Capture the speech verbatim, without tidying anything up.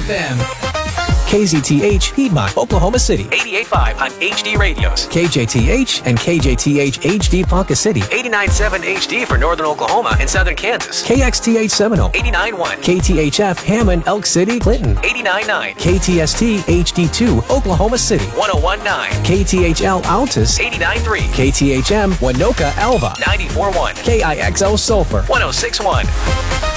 F M. K Z T H, Piedmont, Oklahoma City. eighty-eight point five on H D radios. K J T H and K J T H H D Ponca City. eighty-nine point seven H D for northern Oklahoma and southern Kansas. K X T H Seminole. eighty-nine point one. K T H F, Hammond, Elk City, Clinton. eighty-nine point nine. K T S T H D two, Oklahoma City. one oh one point nine. K T H L, Altus. eighty-nine point three. K T H M, Winoka, Alva. ninety-four point one. K I X L, Sulphur. one oh six point one.